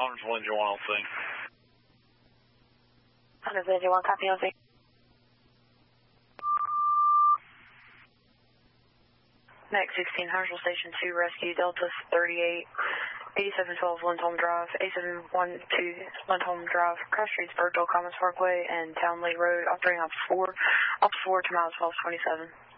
Huntersville Engine 1 on scene. Huntersville Engine 1, copy on scene. Next 16, Huntersville Station 2, rescue Delta 38, 8712 Lindholm Drive, 8712 Lindholm Drive, Cross Streets, Birdsville Commons Parkway, and Town Lake Road, operating Ops 4 to miles 1227.